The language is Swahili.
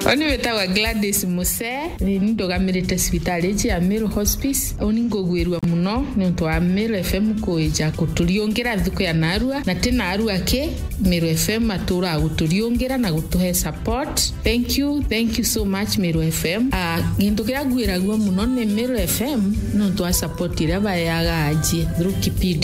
Oni wetagwa Gladys Muse ni ndogamirite hospitali ya Meru Hospice. Oni ngogwirwa muno ni untu wa Meru FM kuija kuturiongera thuko ya Narua na tena Arua ke Meru FM atura guturiongera na gutuhe support. Thank you so much Meru FM. Gintu kia gwiragwa muno ni Meru FM no untu wa support ira bayaga aji through kipindi